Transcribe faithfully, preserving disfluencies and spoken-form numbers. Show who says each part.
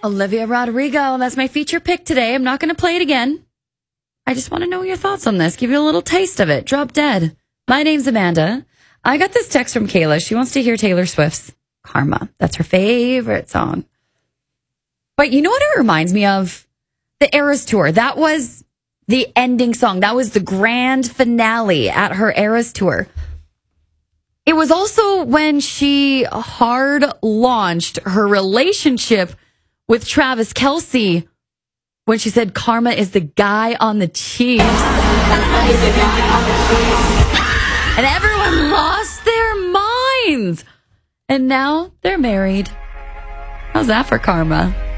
Speaker 1: Olivia Rodrigo. That's my feature pick today. I'm not going to play it again. I just want to know your thoughts on this. Give you a little taste of it. Drop Dead. My name's Amanda. I got this text from Kayla. She wants to hear Taylor Swift's Karma. That's her favorite song. But you know what it reminds me of? The Eras Tour. That was the ending song. That was the grand finale at her Eras Tour. It was also when she hard launched her relationship with Travis Kelce when she said Karma is the guy on the Chiefs. And everyone lost their minds. And now they're married. How's that for karma?